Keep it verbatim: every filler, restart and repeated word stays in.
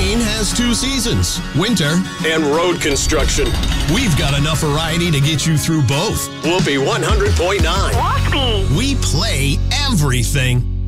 Maine has two seasons, winter and road construction. We've got enough variety to get you through both. Whoopee one hundred point nine. Whoopee. We play everything.